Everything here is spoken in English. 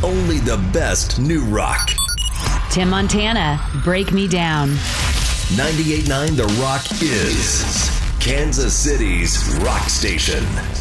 only the best new rock. Tim Montana, Break Me Down. 98.9 The Rock is Kansas City's rock station.